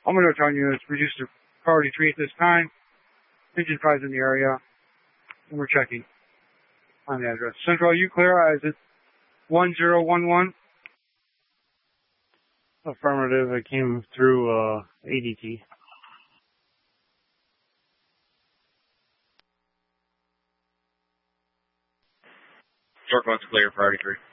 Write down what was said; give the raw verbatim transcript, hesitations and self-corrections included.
I'm going to tell you it's reduced to priority three at this time. Engine five in the area, and we're checking on the address. Central, are you clear? Is it one zero one one? Affirmative. It came through uh, A D T. Circle, it's clear, priority three.